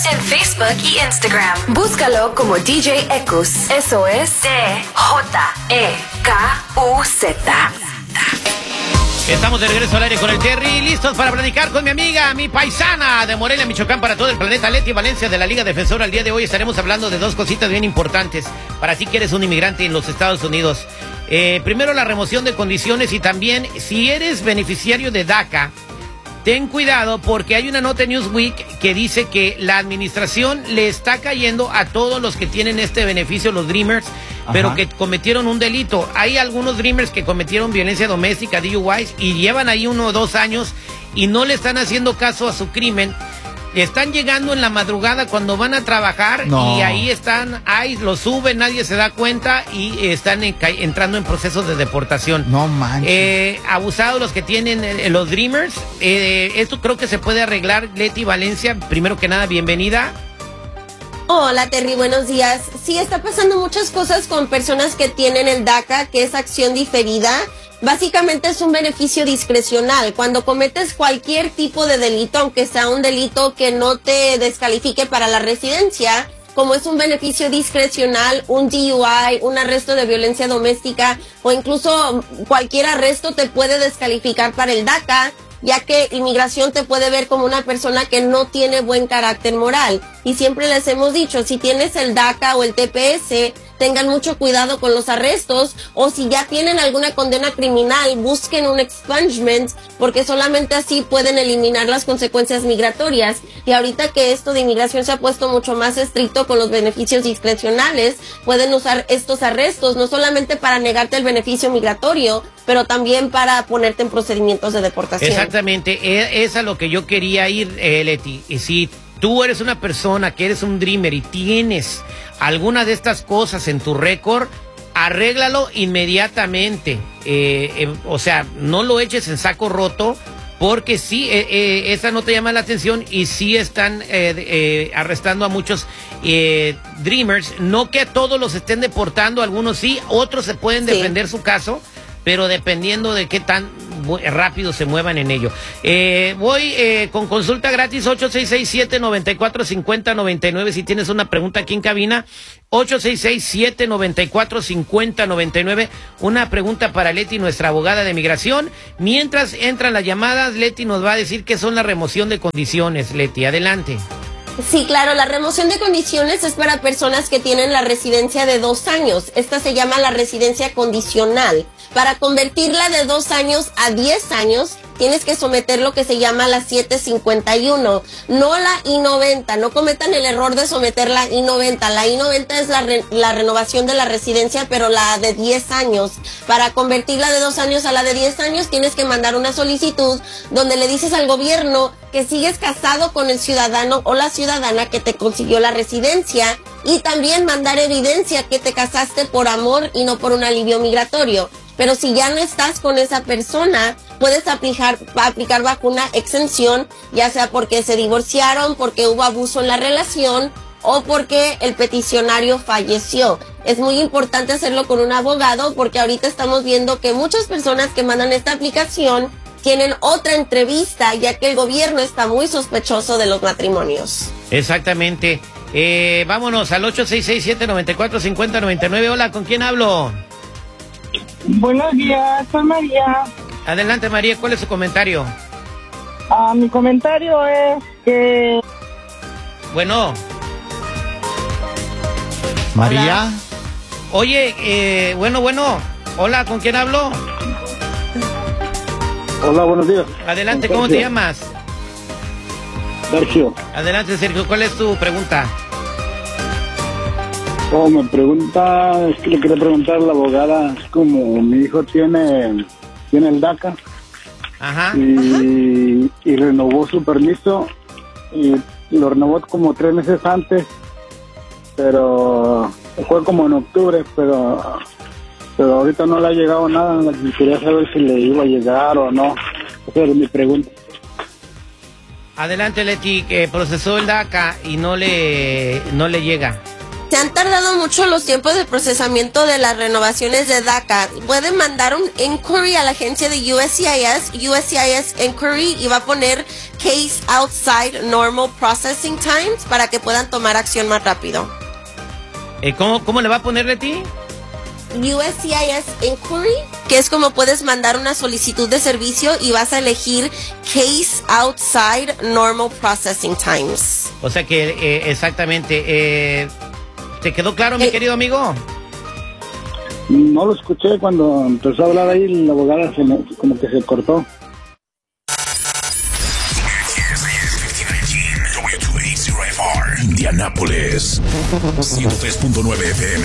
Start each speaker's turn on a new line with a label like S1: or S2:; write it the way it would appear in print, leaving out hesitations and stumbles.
S1: En Facebook y Instagram. Búscalo como DJ Ekus. Eso es DJEKUZ.
S2: Estamos de regreso al aire con el Terry, listos para platicar con mi amiga, mi paisana de Morelia, Michoacán, para todo el planeta, Leti Valencia de la Liga Defensora. El día de hoy estaremos hablando de dos cositas bien importantes para ti que eres un inmigrante en los Estados Unidos. Primero, la remoción de condiciones, y también si eres beneficiario de DACA, ten cuidado porque hay una nota en Newsweek que dice que la administración le está cayendo a todos los que tienen este beneficio, los Dreamers, pero que cometieron un delito. Hay algunos Dreamers que cometieron violencia doméstica, DUIs, y llevan ahí 1 o 2 años y no le están haciendo caso a su crimen. Están llegando en la madrugada cuando van a trabajar y ahí están, lo suben, nadie se da cuenta y están entrando en procesos de deportación.
S3: No manches.
S2: Abusados los que tienen los Dreamers. Esto creo que se puede arreglar. Leti Valencia, primero que nada, bienvenida.
S4: Hola Terry, buenos días. Sí, está pasando muchas cosas con personas que tienen el DACA, que es acción diferida. Básicamente es un beneficio discrecional. Cuando cometes cualquier tipo de delito, aunque sea un delito que no te descalifique para la residencia, como es un beneficio discrecional, un DUI, un arresto de violencia doméstica o incluso cualquier arresto te puede descalificar para el DACA, ya que inmigración te puede ver como una persona que no tiene buen carácter moral. Y siempre les hemos dicho, si tienes el DACA o el TPS, tengan mucho cuidado con los arrestos, o si ya tienen alguna condena criminal, busquen un expungement, porque solamente así pueden eliminar las consecuencias migratorias. Y ahorita que esto de inmigración se ha puesto mucho más estricto con los beneficios discrecionales, pueden usar estos arrestos no solamente para negarte el beneficio migratorio, pero también para ponerte en procedimientos de deportación.
S2: Exactamente, es a lo que yo quería ir, Leti. Y si tú eres una persona que eres un Dreamer y tienes alguna de estas cosas en tu récord, arréglalo inmediatamente. O sea, no lo eches en saco roto, porque sí, esa no te llama la atención y sí están arrestando a muchos Dreamers. No que todos los estén deportando, algunos sí, otros se pueden defender su caso, pero dependiendo de qué tan rápido se muevan en ello. Voy con consulta gratis, 866-794-5099. Si tienes una pregunta aquí en cabina, 866-794-5099. Una pregunta para Leti, nuestra abogada de migración. Mientras entran las llamadas, Leti nos va a decir qué son la remoción de condiciones. Leti, adelante.
S4: Sí, claro, la remoción de condiciones es para personas que tienen la residencia de 2 años. Esta se llama la residencia condicional. Para convertirla de 2 años a 10 años, tienes que someter lo que se llama la 751, no la I-90. No cometan el error de someter la I-90. La I-90 es la renovación de la residencia, pero la de 10 años. Para convertirla de 2 años a la de 10 años, tienes que mandar una solicitud donde le dices al gobierno que sigues casado con el ciudadano o la ciudadana que te consiguió la residencia, y también mandar evidencia que te casaste por amor y no por un alivio migratorio. Pero si ya no estás con esa persona, puedes aplicar bajo una exención, ya sea porque se divorciaron, porque hubo abuso en la relación o porque el peticionario falleció. Es muy importante hacerlo con un abogado, porque ahorita estamos viendo que muchas personas que mandan esta aplicación tienen otra entrevista, ya que el gobierno está muy sospechoso de los matrimonios.
S2: Exactamente. Vámonos al 866-794-5099. Hola, ¿con quién hablo?
S5: Buenos días, soy María.
S2: Adelante, María, ¿cuál es su comentario?
S5: Mi comentario es que...
S2: Bueno.
S3: María.
S2: Hola. Oye, bueno. Hola, ¿con quién hablo?
S6: Hola, buenos días.
S2: Adelante, ¿cómo te llamas?
S6: Sergio.
S2: Adelante, Sergio, ¿cuál es tu pregunta?
S6: Me pregunta, es que le quería preguntar a la abogada, es como mi hijo tiene el DACA.
S2: Ajá.
S6: Y renovó su permiso y lo renovó como 3 meses antes, pero fue como en octubre, pero ahorita no le ha llegado nada. Quería saber si le iba a llegar o no. Esa es mi pregunta.
S2: Adelante, Leti, que procesó el DACA y no le llega.
S4: Se han tardado mucho los tiempos de procesamiento de las renovaciones de DACA. Pueden mandar un inquiry a la agencia de USCIS inquiry, y va a poner case outside normal processing times para que puedan tomar acción más rápido.
S2: ¿Cómo le va a poner de ti?
S4: USCIS inquiry, que es como puedes mandar una solicitud de servicio y vas a elegir case outside normal processing times.
S2: O sea que exactamente, ¿te quedó claro, mi querido amigo?
S6: No lo escuché cuando empezó a hablar ahí, la abogada como que se cortó.
S7: W280FR, Indianápolis, 103.9 FM.